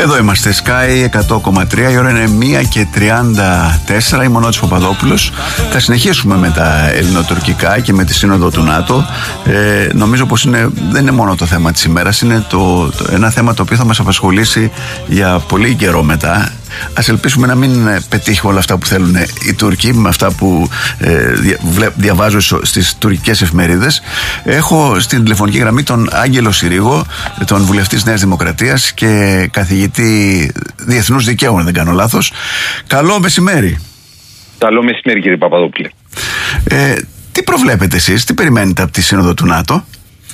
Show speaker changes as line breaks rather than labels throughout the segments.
Εδώ είμαστε, Sky 100,3, η ώρα είναι 1:34, είμαι ο Νότης Παπαδόπουλος. Θα συνεχίσουμε με τα ελληνοτουρκικά και με τη σύνοδο του ΝΑΤΟ. Νομίζω πως δεν είναι μόνο το θέμα της ημέρας, είναι ένα θέμα το οποίο θα μας απασχολήσει για πολύ καιρό μετά. Ας ελπίσουμε να μην πετύχει όλα αυτά που θέλουν οι Τούρκοι, με αυτά που διαβάζω στις τουρκικές εφημερίδες. Έχω στην τηλεφωνική γραμμή τον Άγγελο Συρίγο, τον βουλευτή της Νέας Δημοκρατίας και καθηγητή διεθνούς δικαίου, αν δεν κάνω λάθος. Καλό μεσημέρι.
Καλό μεσημέρι, κύριε Παπαδόπουλε.
Τι προβλέπετε εσείς, τι περιμένετε από τη Σύνοδο του ΝΑΤΟ?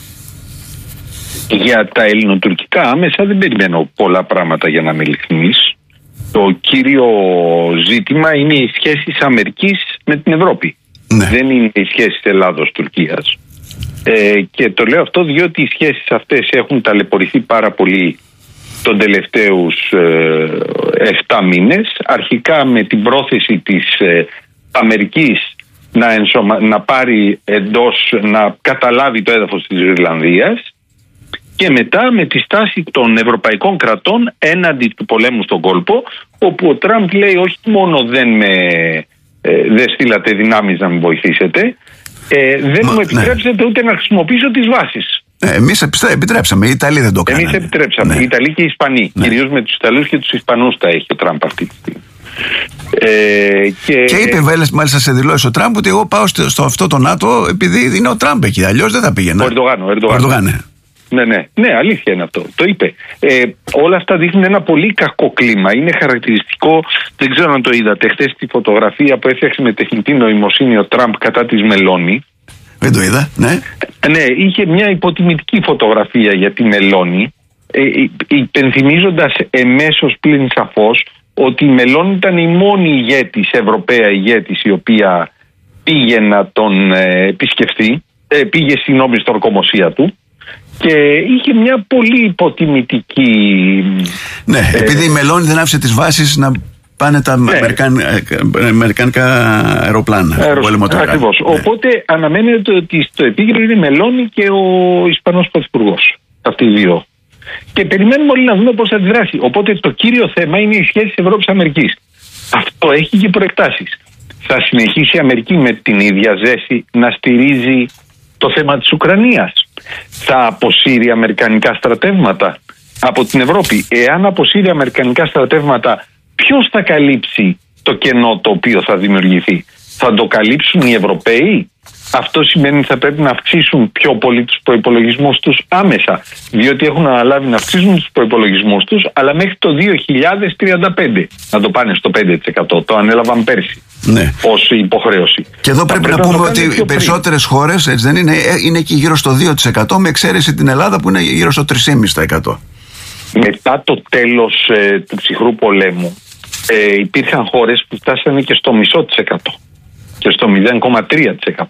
Για τα ελληνοτουρκικά άμεσα δεν περιμένω πολλά πράγματα, για να είμαι ειλικρινής. Το κύριο ζήτημα είναι οι σχέσεις Αμερικής με την Ευρώπη. Ναι. Δεν είναι οι σχέσεις Ελλάδος-Τουρκίας. Και το λέω αυτό διότι οι σχέσεις αυτές έχουν ταλαιπωρηθεί πάρα πολύ τον τελευταίους 7 μήνες. Αρχικά με την πρόθεση της Αμερικής να πάρει να καταλάβει το έδαφος της Ιρλανδίας, και μετά με τη στάση των ευρωπαϊκών κρατών έναντι του πολέμου στον κόλπο, όπου ο Τραμπ λέει όχι μόνο δεν στείλατε δυνάμεις να με βοηθήσετε, δεν μου επιτρέψετε ούτε να χρησιμοποιήσω τις βάσεις.
Εμείς επιτρέψαμε, οι Ιταλοί δεν το κάνανε.
Εμείς επιτρέψαμε, οι Ιταλοί και οι Ισπανοί. Κυρίως με τους Ιταλούς και τους Ισπανούς τα έχει ο Τραμπ αυτή τη στιγμή. Και
είπε μάλιστα σε δηλώσεις ο Τραμπ ότι εγώ πάω στο αυτό το ΝΑΤΟ επειδή είναι ο Τραμπ εκεί, αλλιώς δεν θα πήγαινα.
Ο Ερντογάν. Ναι, αλήθεια είναι αυτό. Το είπε. Όλα αυτά δείχνουν ένα πολύ κακό κλίμα. Είναι χαρακτηριστικό, δεν ξέρω αν το είδατε, χθες τη φωτογραφία που έφτιαξε με τεχνητή νοημοσύνη ο Τραμπ κατά της Μελώνη.
Δεν το είδα, ναι.
Ναι, είχε μια υποτιμητική φωτογραφία για τη Μελώνη, υπενθυμίζοντας εμέσως πλην σαφώς ότι η Μελώνη ήταν η μόνη ηγέτης, Ευρωπαία ηγέτης, η οποία πήγε να τον επισκεφτεί, πήγε στην ορκομοσία του. Και είχε μια πολύ υποτιμητική...
Ναι, επειδή η Μελώνη δεν άφησε τις βάσεις να πάνε τα αμερικάνικα αεροπλάνα.
Ακριβώς. Ναι. Οπότε αναμένεται ότι στο επίκεντρο είναι η Μελώνη και ο Ισπανός Πρωθυπουργός. Αυτοί οι δύο. Και περιμένουμε όλοι να δούμε πώς θα αντιδράσει. Οπότε το κύριο θέμα είναι οι σχέσεις Ευρώπης-Αμερικής. Αυτό έχει και προεκτάσεις. Θα συνεχίσει η Αμερική με την ίδια ζέση να στηρίζει το θέμα της Ουκρανίας? Θα αποσύρει αμερικανικά στρατεύματα από την Ευρώπη? Εάν αποσύρει αμερικανικά στρατεύματα, ποιος θα καλύψει το κενό το οποίο θα δημιουργηθεί? Θα το καλύψουν οι Ευρωπαίοι? Αυτό σημαίνει ότι θα πρέπει να αυξήσουν πιο πολύ τους προϋπολογισμούς τους άμεσα, διότι έχουν αναλάβει να αυξήσουν τους προϋπολογισμούς τους, αλλά μέχρι το 2035 να το πάνε στο 5%. Το ανέλαβαν πέρσι. Ναι. Ως υποχρέωση.
Και εδώ πρέπει να πούμε ότι οι περισσότερες χώρες, έτσι δεν είναι εκεί γύρω στο 2%, με εξαίρεση την Ελλάδα που είναι γύρω στο 3,5%.
Μετά το τέλος του ψυχρού πολέμου υπήρχαν χώρες που φτάσανε και στο 0,5% και στο 0,3%.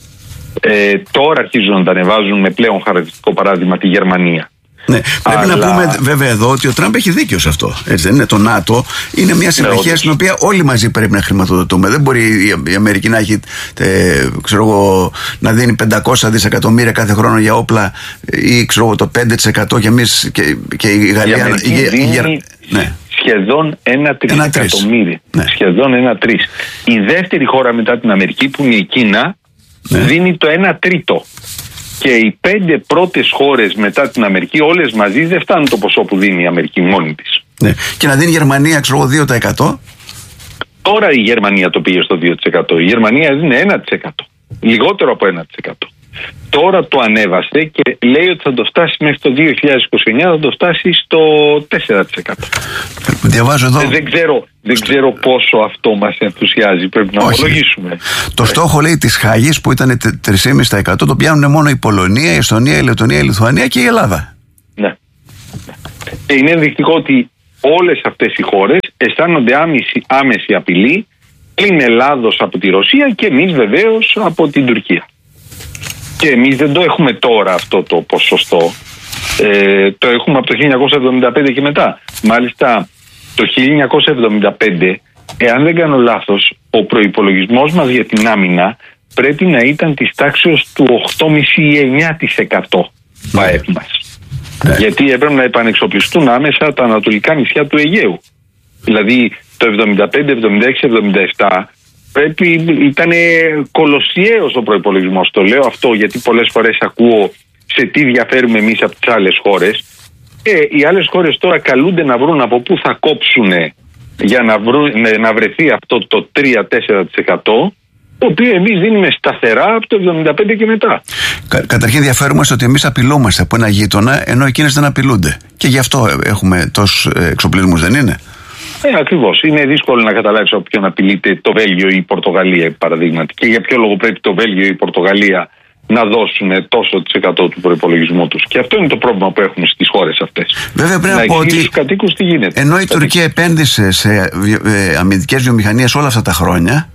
Τώρα αρχίζουν να τα ανεβάζουν, με πλέον χαρακτηριστικό παράδειγμα τη Γερμανία.
Ναι, πρέπει να πούμε βέβαια εδώ ότι ο Τραμπ έχει δίκιο σε αυτό. Έτσι δεν είναι? Το ΝΑΤΟ είναι μια συμμαχία στην οποία όλοι μαζί πρέπει να χρηματοδοτούμε. Δεν μπορεί η Αμερική να έχει, να δίνει 500 δισεκατομμύρια κάθε χρόνο για όπλα ή το 5% και εμείς και η Γαλλία.
Σχεδόν 1 τρισεκατομμύριο. Ναι. Σχεδόν 1 τρις. Η δεύτερη χώρα μετά την Αμερική, που είναι η Κίνα, δίνει το 1 τρίτο. Και οι 5 πρώτες χώρες μετά την Αμερική, όλες μαζί, δεν φτάνουν το ποσό που δίνει η Αμερική μόνη της.
Ναι. Και να δίνει η Γερμανία 2%.
Τώρα η Γερμανία το πήγε στο 2%. Η Γερμανία δίνει 1%. Λιγότερο από 1%. Τώρα το ανέβασε και λέει ότι θα το φτάσει μέχρι το 2029, θα το φτάσει στο 4%.
Διαβάζω εδώ.
Δεν ξέρω πόσο αυτό μας ενθουσιάζει, πρέπει να ομολογήσουμε.
Το στόχο, λέει, της Χάγης που ήταν 3,5% το πιάνουν μόνο η Πολωνία, η Εστονία, η Λετωνία, η Λιθουανία και η Ελλάδα.
Ναι. Και είναι ενδεικτικό ότι όλες αυτές οι χώρες αισθάνονται άμεση απειλή, πλην Ελλάδος από τη Ρωσία και εμείς βεβαίως από την Τουρκία. Και εμείς δεν το έχουμε τώρα αυτό το ποσοστό, το έχουμε από το 1975 και μετά. Μάλιστα το 1975, εάν δεν κάνω λάθος, ο προϋπολογισμός μας για την άμυνα πρέπει να ήταν της τάξης του 8,5-9% ΠΑΕΠ μας. Γιατί έπρεπε να επανεξοπλιστούν άμεσα τα ανατολικά νησιά του Αιγαίου. Δηλαδή το 75, 76, 77 ήταν κολοσιαίος ο προϋπολογισμός. Το λέω αυτό γιατί πολλές φορές ακούω σε τι διαφέρουμε εμείς από τις άλλες χώρες. Οι άλλες χώρες τώρα καλούνται να βρουν από πού θα κόψουν για να βρεθεί αυτό το 3-4%, το οποίο εμείς δίνουμε σταθερά από το 75 και μετά.
Καταρχήν διαφέρουμε στο ότι εμείς απειλούμαστε από ένα γείτονα, ενώ εκείνες δεν απειλούνται. Και γι' αυτό έχουμε τόσους εξοπλισμούς, δεν είναι?
Ακριβώς. Είναι δύσκολο να καταλάβεις από ποιον απειλείται το Βέλγιο ή η Πορτογαλία, παραδείγματι. Και για ποιο λόγο πρέπει το Βέλγιο ή η Πορτογαλία να δώσουν τόσο % του προϋπολογισμού τους. Και αυτό είναι το πρόβλημα που έχουν στις χώρες αυτές.
Βέβαια πρέπει να πω ότι στους
κατοίκους τι γίνεται.
Ενώ η Τουρκία επένδυσε σε αμυντικές βιομηχανίες όλα αυτά τα χρόνια,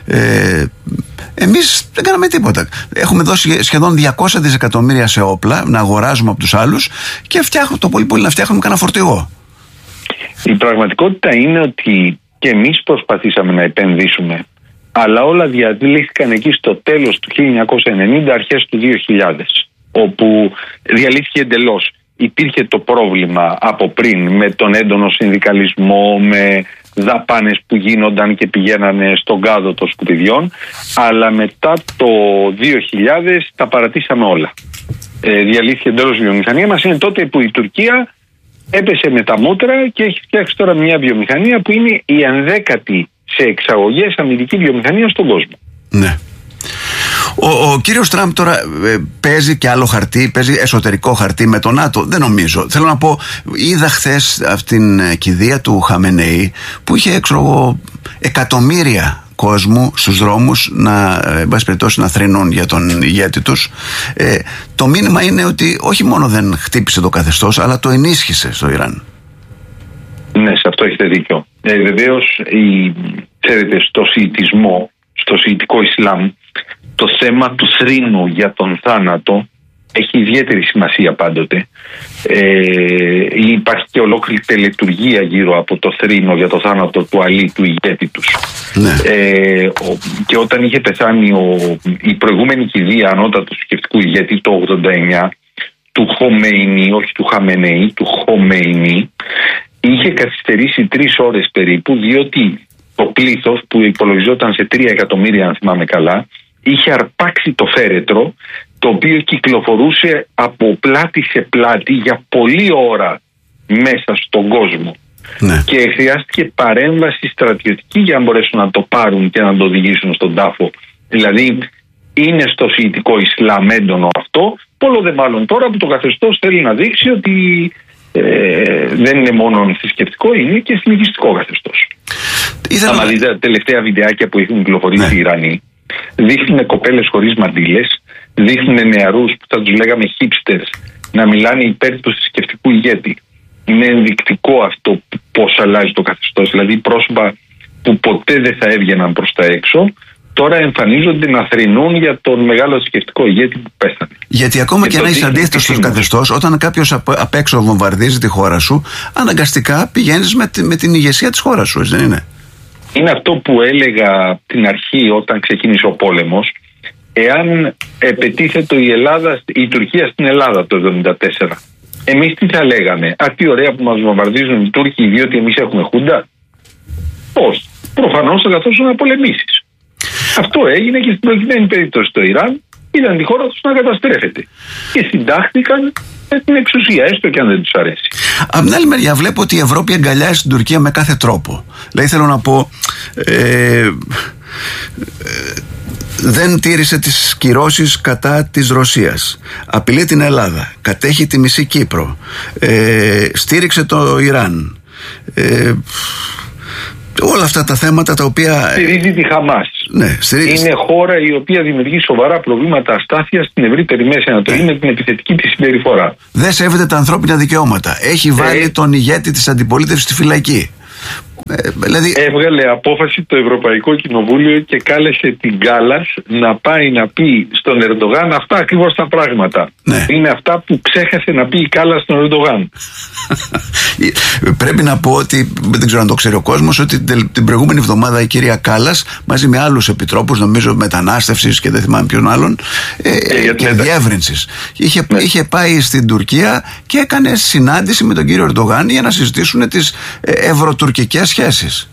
εμείς δεν κάναμε τίποτα. Έχουμε δώσει σχεδόν 200 δισεκατομμύρια σε όπλα να αγοράζουμε από τους άλλους και το πολύ πολύ να φτιάχνουμε κανένα φορτηγό.
Η πραγματικότητα είναι ότι και εμείς προσπαθήσαμε να επενδύσουμε, αλλά όλα διαλύθηκαν εκεί στο τέλος του 1990, αρχές του 2000, όπου διαλύθηκε εντελώς. Υπήρχε το πρόβλημα από πριν με τον έντονο συνδικαλισμό, με δαπάνες που γίνονταν και πηγαίνανε στον κάδο των σκουπιδιών, αλλά μετά το 2000 τα παρατήσαμε όλα. Διαλύθηκε εντελώς η βιομηχανία μας. Είναι τότε που η Τουρκία έπεσε με τα μούτρα και έχει φτιάξει τώρα μια βιομηχανία που είναι η 11η σε εξαγωγές αμυντική βιομηχανία στον κόσμο.
Ναι. Ο κύριος Τραμπ τώρα παίζει και άλλο χαρτί, παίζει εσωτερικό χαρτί με τον ΝΑΤΟ. Δεν νομίζω. Θέλω να πω, είδα χθες αυτήν την κηδεία του Χαμενεή που είχε εκατομμύρια κόσμου στους δρόμους να, εν πάση περιπτώσει, να θρηνούν για τον ηγέτη τους. Το μήνυμα είναι ότι όχι μόνο δεν χτύπησε το καθεστώς, αλλά το ενίσχυσε στο Ιράν.
Ναι, σε αυτό έχετε δίκιο. Βεβαίως, ξέρετε, στο σιητισμό, στο σιητικό Ισλάμ, το θέμα του θρήνου για τον θάνατο έχει ιδιαίτερη σημασία πάντοτε. Υπάρχει και ολόκληρη τελετουργία γύρω από το θρήνο για το θάνατο του Αλή, του ηγέτη τους. Ναι. Και όταν είχε πεθάνει η προηγούμενη κηδεία ανώτατου θρησκευτικού ηγέτη το 89, του Χομέινι, όχι του Χαμενεή, του Χομέινι, είχε καθυστερήσει 3 ώρες περίπου, διότι το πλήθος που υπολογιζόταν σε 3 εκατομμύρια, αν θυμάμαι καλά, είχε αρπάξει το φέρετρο, το οποίο κυκλοφορούσε από πλάτη σε πλάτη για πολλή ώρα μέσα στον κόσμο. Ναι. Και χρειάστηκε παρέμβαση στρατιωτική για να μπορέσουν να το πάρουν και να το οδηγήσουν στον τάφο. Δηλαδή είναι στο σιητικό Ισλάμ έντονο αυτό, πολλό δε μάλλον τώρα που το καθεστώς θέλει να δείξει ότι δεν είναι μόνο θρησκευτικό, είναι και εθνικιστικό καθεστώς. Άμα δείτε τα τελευταία βιντεάκια που έχουν κυκλοφορήσει οι Ιρανοί, δείχνουν κοπέλες χωρίς μαντήλες, δείχνουν νεαρούς που θα τους λέγαμε hipsters να μιλάνε υπέρ του θρησκευτικού ηγέτη. Είναι ενδεικτικό αυτό πώς αλλάζει το καθεστώς. Δηλαδή πρόσωπα που ποτέ δεν θα έβγαιναν προς τα έξω, τώρα εμφανίζονται να θρηνούν για τον μεγάλο θρησκευτικό ηγέτη που πέθανε. Γιατί ακόμα και να είσαι αντίθετος στο καθεστώς, όταν κάποιος απ' έξω βομβαρδίζει τη χώρα σου, αναγκαστικά πηγαίνεις με την ηγεσία της χώρας σου, δεν είναι? Είναι αυτό που έλεγα την αρχή όταν ξεκίνησε ο πόλεμος. Εάν επετίθετο η Τουρκία στην Ελλάδα το 1974, εμείς τι θα λέγαμε? Τι ωραία που μας βομβαρδίζουν οι Τούρκοι διότι εμείς έχουμε χούντα? Όχι. Προφανώς θα καθόσουν να πολεμήσεις. Αυτό έγινε και στην προκειμένη περίπτωση στο Ιράν. Είδαν τη χώρα τους να καταστρέφεται και συντάχθηκαν με την εξουσία, έστω και αν δεν τους αρέσει. Από την άλλη μεριά βλέπω ότι η Ευρώπη αγκαλιάζει την Τουρκία με κάθε τρόπο. Δηλαδή θέλω να πω, δεν τήρησε τις κυρώσεις κατά της Ρωσίας, απειλεί την Ελλάδα, κατέχει τη μισή Κύπρο, στήριξε το Ιράν, όλα αυτά τα θέματα τα οποία στηρίζει τη Χαμάς. Ναι, είναι χώρα η οποία δημιουργεί σοβαρά προβλήματα αστάθειας στην ευρύτερη Μέση Ανατολή με την επιθετική της συμπεριφορά. Δεν σέβεται τα ανθρώπινα δικαιώματα. Έχει βάλει τον ηγέτη της αντιπολίτευσης στη φυλακή.
Δηλαδή...
Έβγαλε απόφαση το Ευρωπαϊκό Κοινοβούλιο και κάλεσε την Κάλλας να πάει να πει στον Ερντογάν αυτά ακριβώς τα πράγματα.
Ναι.
Είναι αυτά που ξέχασε να πει η Κάλλας στον Ερντογάν.
Πρέπει να πω ότι, δεν ξέρω αν το ξέρει ο κόσμος, ότι την προηγούμενη εβδομάδα η κυρία Κάλλας μαζί με άλλους επιτρόπους, νομίζω μετανάστευσης και δεν θυμάμαι ποιον άλλον, και διεύρυνσης, είχε πάει στην Τουρκία και έκανε συνάντηση με τον κύριο Ερντογάν για να συζητήσουν τις ευρωτουρκικές σχέσεις.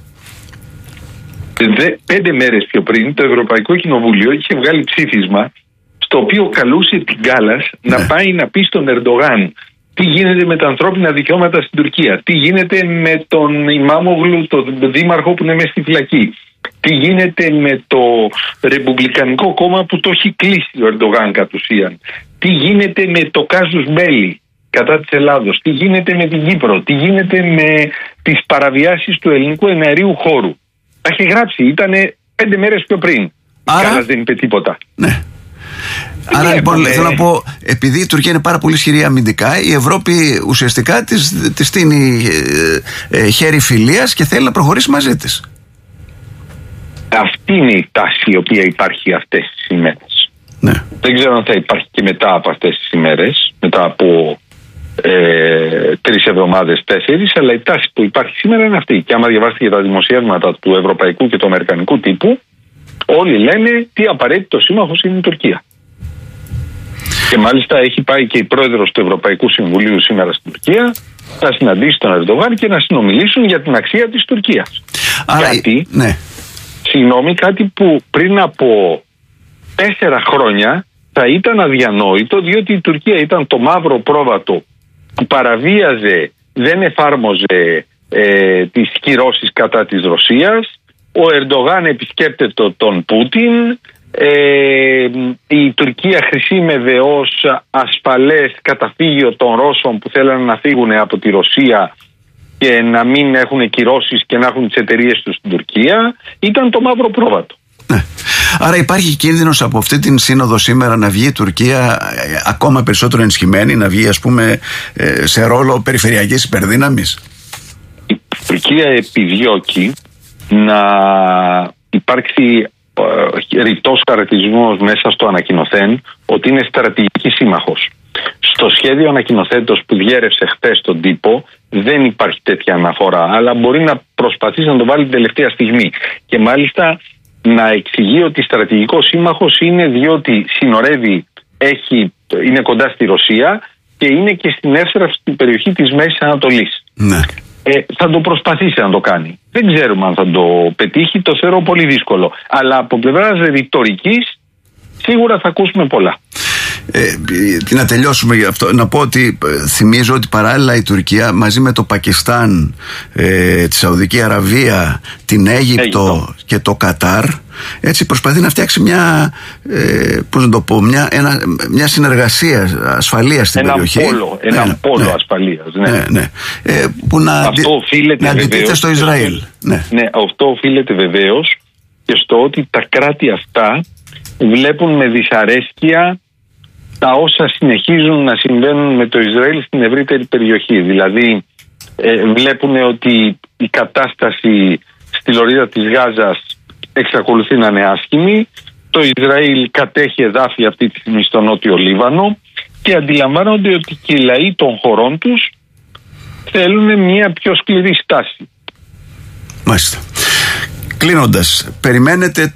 5 μέρες πιο πριν το Ευρωπαϊκό Κοινοβούλιο είχε βγάλει ψήφισμα στο οποίο καλούσε την Κάλλας να πάει να πει στον Ερντογάν τι γίνεται με τα ανθρώπινα δικαιώματα στην Τουρκία, τι γίνεται με τον Ιμάμογλου, τον δήμαρχο που είναι μέσα στη φυλακή, τι γίνεται με το Ρεπουμπλικανικό κόμμα που το έχει κλείσει ο Ερντογάν κατ' ουσίαν, τι γίνεται με το κάζους Μπέλι κατά της Ελλάδος, τι γίνεται με την Κύπρο, τι γίνεται με τις παραβιάσεις του ελληνικού εναερίου χώρου. Τα έχει γράψει, ήταν 5 μέρες πιο πριν. Άρα δεν είπε τίποτα.
Ναι. Άρα λοιπόν θέλω να πω, επειδή η Τουρκία είναι πάρα πολύ ισχυρή αμυντικά, η Ευρώπη ουσιαστικά της στείνει χέρι φιλίας και θέλει να προχωρήσει μαζί της.
Αυτή είναι η τάση η οποία υπάρχει αυτές τις ημέρες.
Ναι.
Δεν ξέρω αν θα υπάρχει και μετά από αυτές τις ημέρες, μετά από 3 εβδομάδες, 4, αλλά η τάση που υπάρχει σήμερα είναι αυτή. Και άμα διαβάσετε και τα δημοσιεύματα του ευρωπαϊκού και του αμερικανικού τύπου, όλοι λένε τι απαραίτητο σύμμαχος είναι η Τουρκία. Και μάλιστα έχει πάει και η πρόεδρος του Ευρωπαϊκού Συμβουλίου σήμερα στην Τουρκία να συναντήσει τον Ερντογάν και να συνομιλήσουν για την αξία της Τουρκίας.
Άρα,
κάτι,
ναι.
Συγγνώμη, κάτι που πριν από 4 χρόνια θα ήταν αδιανόητο, διότι η Τουρκία ήταν το μαύρο πρόβατο που παραβίαζε, δεν εφάρμοζε τις κυρώσεις κατά της Ρωσίας. Ο Ερντογάν επισκέπτεται τον Πούτιν. Η Τουρκία χρησιμεύε ως ασφαλές καταφύγιο των Ρώσων που θέλανε να φύγουν από τη Ρωσία και να μην έχουν κυρώσεις και να έχουν τις εταιρείες τους στην Τουρκία. Ήταν το μαύρο πρόβατο.
Ναι. Άρα υπάρχει κίνδυνος από αυτή την σύνοδο σήμερα να βγει η Τουρκία ακόμα περισσότερο ενισχυμένη, να βγει ας πούμε σε ρόλο περιφερειακής υπερδύναμης.
Η Τουρκία επιδιώκει να υπάρξει ρητός χαρακτηρισμός μέσα στο ανακοινωθέν ότι είναι στρατηγική σύμμαχος. Στο σχέδιο ανακοινωθέντος που διέρευσε χθες στον τύπο δεν υπάρχει τέτοια αναφορά, αλλά μπορεί να προσπαθήσει να το βάλει την τελευταία στιγμή. Και μάλιστα να εξηγεί ότι στρατηγικός σύμμαχος είναι διότι συνορεύει, είναι κοντά στη Ρωσία και είναι και στην εύθραυστη περιοχή της Μέσης Ανατολής.
Ναι.
Θα το προσπαθήσει να το κάνει. Δεν ξέρουμε αν θα το πετύχει, το θεωρώ πολύ δύσκολο. Αλλά από πλευράς ρητορικής σίγουρα θα ακούσουμε πολλά.
Να τελειώσουμε γι' αυτό. Να πω ότι θυμίζω ότι παράλληλα η Τουρκία μαζί με το Πακιστάν, τη Σαουδική Αραβία, την Αίγυπτο και το Κατάρ, έτσι προσπαθεί να φτιάξει μια, πώς να το πω, μια συνεργασία ασφαλείας στην περιοχή.
Ένα πόλο ασφαλείας.
Ναι. Που να αντιτίθεται στο Ισραήλ.
Ναι, αυτό οφείλεται βεβαίως και στο ότι τα κράτη αυτά βλέπουν με δυσαρέσκεια τα όσα συνεχίζουν να συμβαίνουν με το Ισραήλ στην ευρύτερη περιοχή. Δηλαδή βλέπουν ότι η κατάσταση στη λωρίδα της Γάζας εξακολουθεί να είναι άσχημη. Το Ισραήλ κατέχει εδάφη αυτή τη στιγμή στο νότιο Λίβανο και αντιλαμβάνονται ότι και οι λαοί των χωρών τους θέλουν μια πιο σκληρή στάση.
Μάλιστα. Κλείνοντας, περιμένετε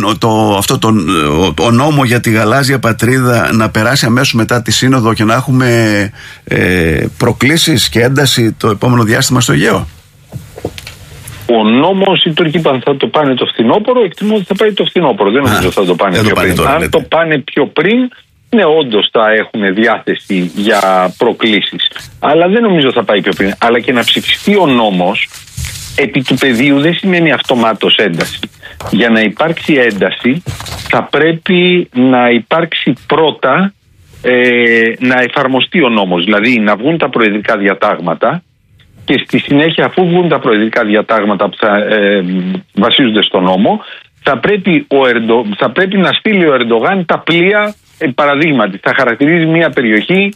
ο νόμο για τη γαλάζια πατρίδα να περάσει αμέσως μετά τη σύνοδο και να έχουμε προκλήσεις και ένταση το επόμενο διάστημα στο Αιγαίο?
Ο νόμος, οι Τούρκοι θα το πάνε το φθινόπωρο, εκτιμώ ότι θα πάει το φθινόπωρο. Δεν νομίζω θα το πάνε πιο πριν.
Τώρα,
αν το πάνε πιο πριν, ναι, όντως θα έχουν διάθεση για προκλήσεις. Αλλά δεν νομίζω θα πάει πιο πριν. Αλλά και να ψηφιστεί ο νόμος επί του πεδίου δεν σημαίνει αυτομάτως ένταση. Για να υπάρξει ένταση θα πρέπει να υπάρξει πρώτα να εφαρμοστεί ο νόμος. Δηλαδή να βγουν τα προεδρικά διατάγματα και στη συνέχεια, αφού βγουν τα προεδρικά διατάγματα που θα βασίζονται στο νόμο, θα πρέπει να στείλει ο Ερντογάν τα πλοία, παραδείγματι, θα χαρακτηρίζει μια περιοχή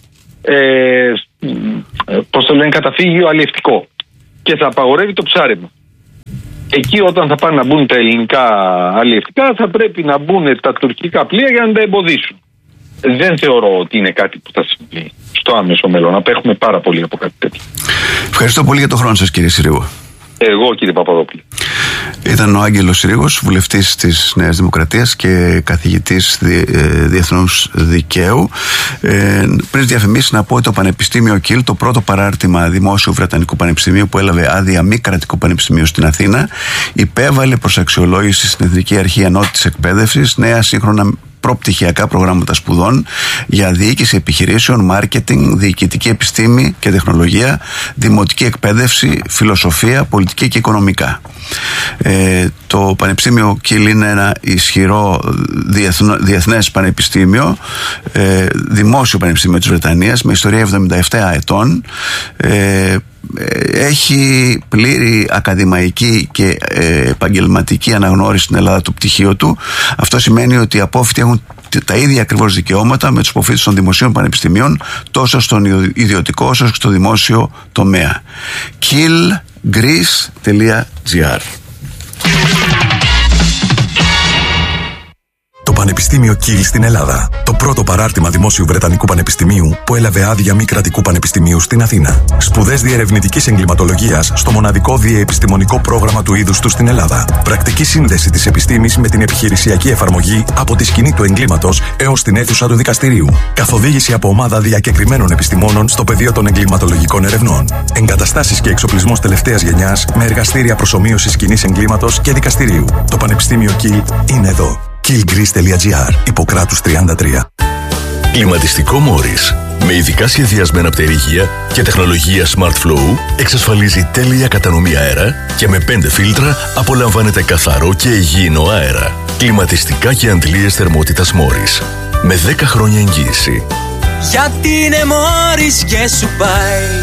πώς το λένε, καταφύγιο αλλιευτικό και θα απαγορεύει το ψάρεμα. Εκεί όταν θα πάνε να μπουν τα ελληνικά αλλιευτικά θα πρέπει να μπουν τα τουρκικά πλοία για να τα εμποδίσουν. Δεν θεωρώ ότι είναι κάτι που θα συμβεί στο άμεσο μέλλον. Απέχουμε πάρα πολύ από κάτι τέτοιο.
Ευχαριστώ πολύ για τον χρόνο σας, κύριε Συρίγο.
Εγώ, κύριε Παπαδόπουλε.
Ήταν ο Άγγελος Συρίγος, βουλευτής της Νέας Δημοκρατίας και καθηγητής διεθνούς δικαίου. Πριν διαφημίσεις, να πω ότι το Πανεπιστήμιο Κιλ, το πρώτο παράρτημα δημόσιου Βρετανικού Πανεπιστημίου που έλαβε άδεια μη κρατικού πανεπιστημίου στην Αθήνα, υπέβαλε προς αξιολόγηση στην Εθνική Αρχή Ανώτατης Εκπαίδευσης νέα σύγχρονα προπτυχιακά προγράμματα σπουδών για διοίκηση επιχειρήσεων, μάρκετινγκ, διοικητική επιστήμη και τεχνολογία, δημοτική εκπαίδευση, φιλοσοφία, πολιτική και οικονομικά. Το Πανεπιστήμιο Κιλ είναι ένα ισχυρό διεθνές πανεπιστήμιο, δημόσιο πανεπιστήμιο της Βρετανίας με ιστορία 77 ετών. Έχει πλήρη ακαδημαϊκή και επαγγελματική αναγνώριση στην Ελλάδα του πτυχίου του. Αυτό σημαίνει ότι οι απόφοιτοι έχουν τα ίδια ακριβώς δικαιώματα με τους αποφοίτες των δημοσίων πανεπιστημίων, τόσο στον ιδιωτικό όσο και στο δημόσιο τομέα. kilgreece.gr.
Το Πανεπιστήμιο Κιλ στην Ελλάδα. Το πρώτο παράρτημα δημόσιου Βρετανικού Πανεπιστημίου που έλαβε άδεια μη κρατικού πανεπιστημίου στην Αθήνα. Σπουδές διερευνητικής εγκληματολογίας στο μοναδικό διεπιστημονικό πρόγραμμα του είδους του στην Ελλάδα. Πρακτική σύνδεση της επιστήμης με την επιχειρησιακή εφαρμογή από τη σκηνή του εγκλήματος έως την αίθουσα του δικαστηρίου. Καθοδήγηση από ομάδα διακεκριμένων επιστημόνων στο πεδίο των εγκληματολογικών ερευνών. Εγκαταστάσεις και εξοπλισμός τελευταίας γενιάς με εργαστήρια προσομοίωσης σκηνής εγκλήματος και δικαστηρίου. Το Πανεπιστήμιο Κιλ είναι εδώ. kilgreece.gr. Ιπποκράτους 33.
Κλιματιστικό Μόρις. Με ειδικά σχεδιασμένα πτερυγεία και τεχνολογία Smart Flow εξασφαλίζει τέλεια κατανομή αέρα και με 5 φίλτρα απολαμβάνετε καθαρό και υγιεινό αέρα. Κλιματιστικά και αντλίες θερμότητας Μόρις. Με 10 χρόνια εγγύηση.
Γιατί είναι Μόρις και σου πάει.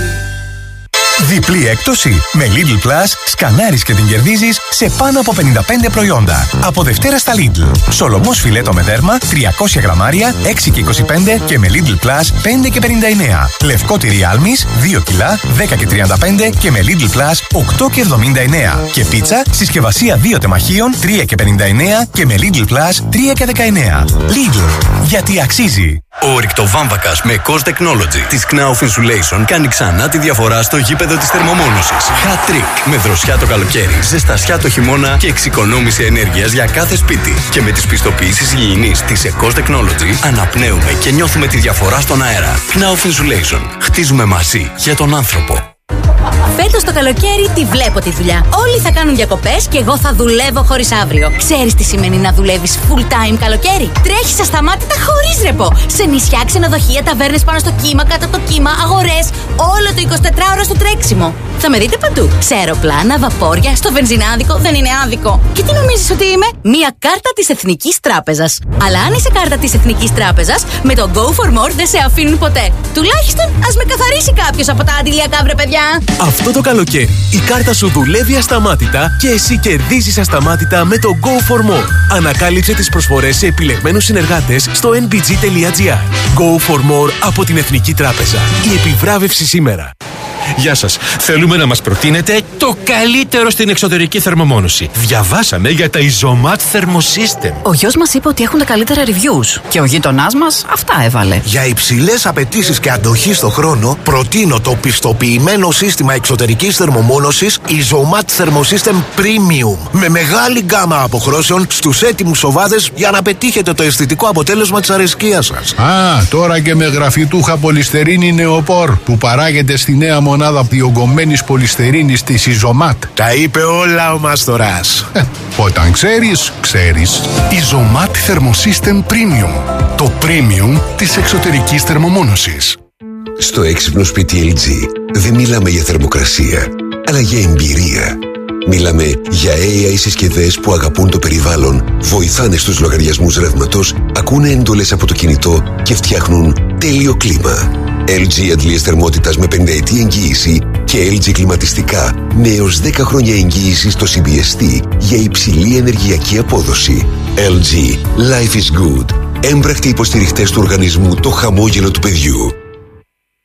Διπλή έκπτωση. Με Lidl Plus σκανάρεις και την κερδίζεις σε πάνω από 55 προϊόντα. Από Δευτέρα στα Lidl. Σολομός φιλέτο με δέρμα 300 γραμμάρια 6 και 25 και με Lidl Plus 5 και 59. Λευκό τυρί άλμης 2 κιλά 10 και 35 και με Lidl Plus 8 και 79. Και πίτσα συσκευασία 2 τεμαχίων 3 και 59 και με Lidl Plus 3 και 19. Lidl. Γιατί αξίζει.
Ο ορυκτοβάμβακας με Cos Technology της Knauf Insulation κάνει ξανά τη διαφορά στο γήπεδο της θερμομόνωσης. Hat trick με δροσιά το καλοκαίρι, ζεστασιά το χειμώνα και εξοικονόμηση ενέργειας για κάθε σπίτι. Και με τις πιστοποιήσεις υγιεινής της Cos Technology αναπνέουμε και νιώθουμε τη διαφορά στον αέρα. Knauf Insulation. Χτίζουμε μαζί για τον άνθρωπο.
Φέτος το καλοκαίρι τη βλέπω τη δουλειά. Όλοι θα κάνουν διακοπές και εγώ θα δουλεύω χωρίς αύριο. Ξέρεις τι σημαίνει να δουλεύεις full time καλοκαίρι? Τρέχεις ασταμάτητα χωρίς ρεπό. Σε νησιά, ξενοδοχεία, ταβέρνες πάνω στο κύμα, κάτω από το κύμα, αγορές. Όλο το 24ωρο στο τρέξιμο. Θα με δείτε παντού. Σε αεροπλάνα, βαπόρια, στο βενζινάδικο. Δεν είναι άδικο. Και τι νομίζεις ότι είμαι? Μία κάρτα της Εθνικής Τράπεζας. Αλλά αν είσαι κάρτα της Εθνικής Τράπεζας, με το Go for More δεν σε αφήνουν ποτέ. Τουλάχιστον ας με καθαρίσει κάποιος από τα αντιλιακά, βρε παιδιά.
Αυτό το καλοκαίρι η κάρτα σου δουλεύει ασταμάτητα και εσύ κερδίζεις ασταμάτητα με το Go for More. Ανακάλυψε τις προσφορές σε επιλεγμένους συνεργάτες στο nbg.gr. Go for More από την Εθνική Τράπεζα. Η επιβράβευση σήμερα.
Γεια σας. Θέλουμε να μας προτείνετε το καλύτερο στην εξωτερική θερμομόνωση. Διαβάσαμε για τα Isomat Thermosystem.
Ο γιος μας είπε ότι έχουν τα καλύτερα reviews και ο γείτονάς μας αυτά έβαλε.
Για υψηλές απαιτήσεις και αντοχή στο χρόνο, προτείνω το πιστοποιημένο σύστημα εξωτερικής θερμομόνωσης Isomat Thermosystem Premium. Με μεγάλη γκάμα αποχρώσεων στους έτοιμους σοβάδες για να πετύχετε το αισθητικό αποτέλεσμα της αρεσκίας σας.
Τώρα και με γραφιτούχα πολυστερίνη νεοπόρ που παράγεται στη νέα μονάδα διογκωμένης πολυστερίνης της Isomat.
Τα είπε όλα ο Μάστορας.
Όταν ξέρεις, ξέρεις.
Isomat Thermosystem Premium. Το premium της εξωτερικής θερμομόνωσης.
Στο έξυπνο σπίτι LG δεν μιλάμε για θερμοκρασία, αλλά για εμπειρία. Μιλάμε για AI συσκευές που αγαπούν το περιβάλλον, βοηθάνε στους λογαριασμούς ρεύματος, ακούνε εντολές από το κινητό και φτιάχνουν τέλειο κλίμα. LG αντλίες θερμότητας με 50ετή εγγύηση και LG κλιματιστικά με έως 10 χρόνια εγγύηση στο CBST για υψηλή ενεργειακή απόδοση. LG. Life is good. Έμπρακτοι υποστηριχτές του οργανισμού Το Χαμόγελο του Παιδιού.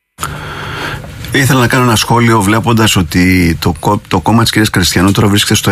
Ήθελα να κάνω ένα σχόλιο βλέποντας ότι το κόμμα της κυρίας Κριστιανού τώρα βρίσκεται στο